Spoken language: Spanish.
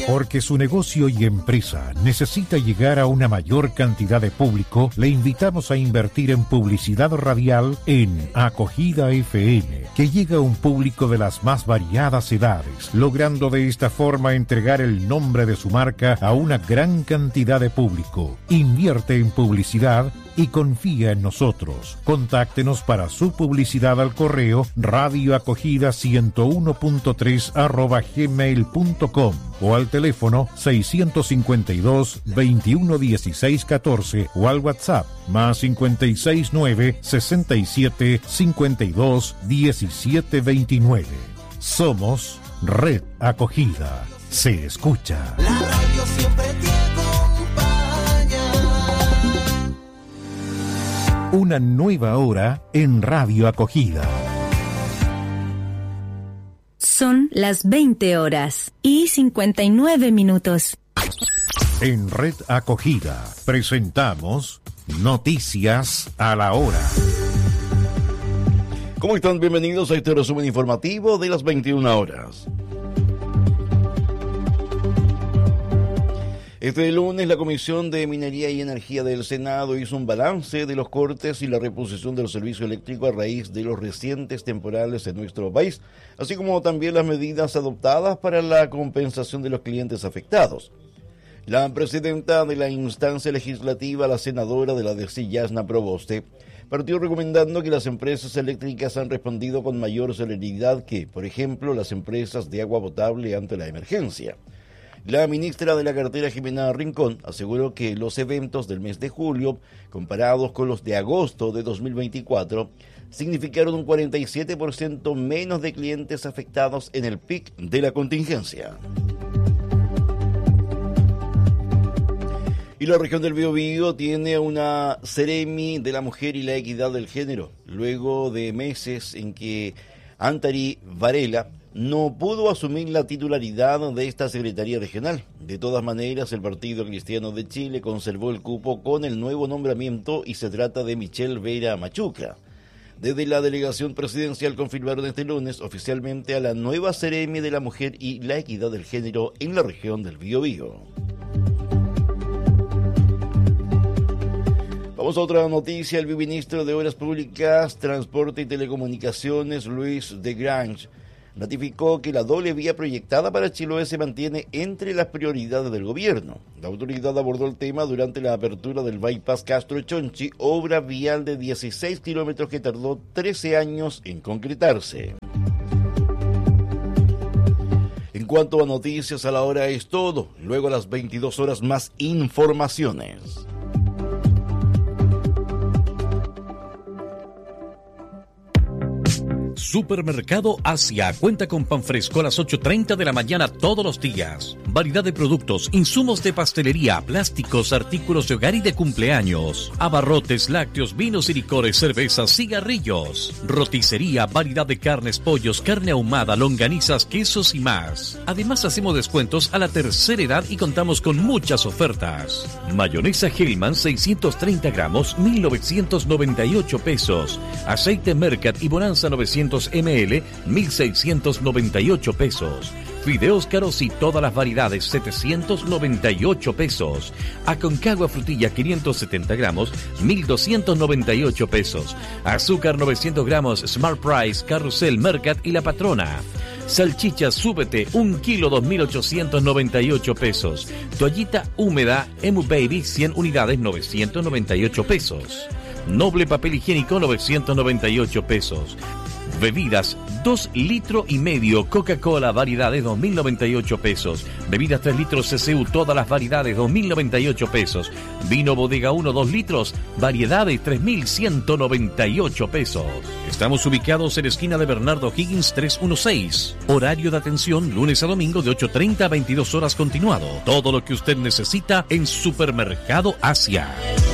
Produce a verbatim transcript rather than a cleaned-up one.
Porque su negocio y empresa necesita llegar a una mayor cantidad de público, le invitamos a invertir en publicidad radial en Acogida F M, que llega a un público de las más variadas edades, logrando de esta forma entregar el nombre de su marca a una gran cantidad de público. Invierte en publicidad y confía en nosotros. Contáctenos para su publicidad al correo radioacogida ciento uno punto tres arroba gmail punto com o al teléfono seiscientos cincuenta y dos, veintiuno dieciséis catorce o al WhatsApp más cincuenta y seis nueve, sesenta y siete, cincuenta y dos, diecisiete veintinueve. Somos Red Acogida. Se escucha. La radio siempre te acompaña. Una nueva hora en Radio Acogida. Son las veinte horas y cincuenta y nueve minutos. En Red Acogida presentamos Noticias a la Hora. ¿Cómo están? Bienvenidos a este resumen informativo de las veintiuna horas. Este lunes, la Comisión de Minería y Energía del Senado hizo un balance de los cortes y la reposición del servicio eléctrico a raíz de los recientes temporales en nuestro país, así como también las medidas adoptadas para la compensación de los clientes afectados. La presidenta de la instancia legislativa, la senadora de la D C, Yasna Proboste, partió recomendando que las empresas eléctricas han respondido con mayor celeridad que, por ejemplo, las empresas de agua potable ante la emergencia. La ministra de la cartera, Jimena Rincón, aseguró que los eventos del mes de julio, comparados con los de agosto de dos mil veinticuatro, significaron un cuarenta y siete por ciento menos de clientes afectados en el pic de la contingencia. Y la región del Biobío tiene una Seremi de la Mujer y la Equidad del Género, luego de meses en que Antari Varela no pudo asumir la titularidad de esta Secretaría Regional. De todas maneras, el Partido Cristiano de Chile conservó el cupo con el nuevo nombramiento y se trata de Michelle Vera Machuca. Desde la delegación presidencial confirmaron este lunes oficialmente a la nueva Seremi de la Mujer y la Equidad del Género en la región del Biobío. Vamos a otra noticia. El viceministro de Obras Públicas, Transporte y Telecomunicaciones, Luis de Grange, ratificó que la doble vía proyectada para Chiloé se mantiene entre las prioridades del gobierno. La autoridad abordó el tema durante la apertura del Bypass Castro Chonchi, obra vial de dieciséis kilómetros que tardó trece años en concretarse. En cuanto a noticias a la hora es todo. Luego a las veintidós horas más informaciones. Supermercado Asia cuenta con pan fresco a las ocho treinta de la mañana todos los días. Variedad de productos, insumos de pastelería, plásticos, artículos de hogar y de cumpleaños. Abarrotes, lácteos, vinos y licores, cervezas, cigarrillos. Roticería, variedad de carnes, pollos, carne ahumada, longanizas, quesos y más. Además hacemos descuentos a la tercera edad y contamos con muchas ofertas. Mayonesa Hellman seiscientos treinta gramos, mil novecientos noventa y ocho pesos. Aceite Mercat y Bonanza novecientos mililitros, mil seiscientos noventa y ocho pesos. Fideos caros y todas las variedades, setecientos noventa y ocho pesos. Aconcagua frutilla quinientos setenta gramos, mil doscientos noventa y ocho pesos. Azúcar novecientos gramos, Smart Price, Carrusel, Mercat y La Patrona. Salchicha Súbete, un kilo, dos mil ochocientos noventa y ocho pesos. Toallita húmeda, Emu Baby, cien unidades, novecientos noventa y ocho pesos. Noble papel higiénico, novecientos noventa y ocho pesos. Bebidas, dos litros y medio, Coca-Cola, variedades, dos mil noventa y ocho pesos. Bebidas tres litros C C U, todas las variedades, dos mil noventa y ocho pesos. Vino Bodega uno, dos litros, variedades, tres mil ciento noventa y ocho pesos. Estamos ubicados en la esquina de Bernardo Higgins trescientos dieciséis. Horario de atención, lunes a domingo de ocho treinta a veintidós horas continuado. Todo lo que usted necesita en Supermercado Asia.